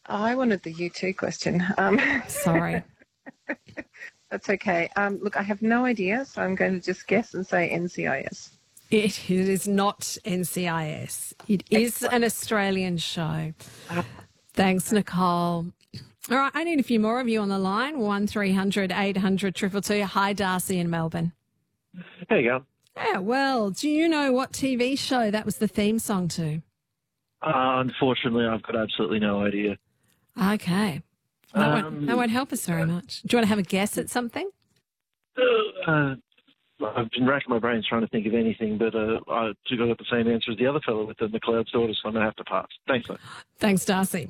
I wanted the U2 question. Sorry. That's okay. Look, I have no idea, so I'm going to just guess and say NCIS. It is not NCIS. It is an Australian show. Thanks, Nicole. All right, I need a few more of you on the line. 1300 800 222. Hi, Darcy in Melbourne. There you go. Yeah, well, do you know what TV show that was the theme song to? Unfortunately, I've got absolutely no idea. Okay. That won't help us very much. Do you want to have a guess at something? I've been racking my brains trying to think of anything, but I got the same answer as the other fellow with the McLeod's daughter, so I'm going to have to pass. Thanks, mate. Thanks, Darcy.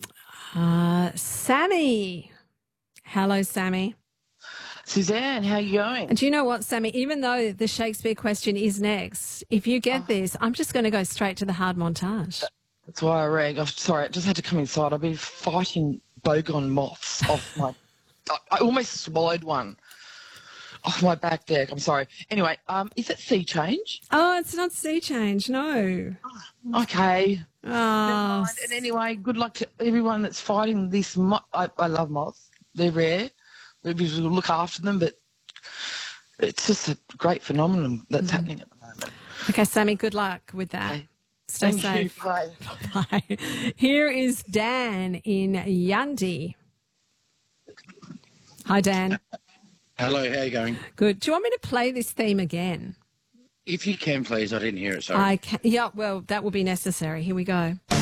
Sammy. Hello, Sammy. Suzanne, how you going? And do you know what, Sammy? Even though the Shakespeare question is next, if you get this, I'm just going to go straight to the hard montage. That's why I rang. I'm sorry, I just had to come inside. I've been fighting bogon moths off my... I almost swallowed one off my back deck. I'm sorry. Anyway, is it sea change? Oh, it's not sea change, no. Okay. Oh, Never mind. And anyway, good luck to everyone that's fighting this I love moths. They're rare. We look after them, but it's just a great phenomenon that's happening at the moment. okay, Sammy, good luck with that. Okay. Stay Thank safe. you. Bye. Bye. Here is Dan in Yandi. Hi, Dan. Hello, how you going? Good. Do you want me to play this theme again? If you can, please. I didn't hear it, sorry. I can. Yeah, well, that will be necessary. Here we go.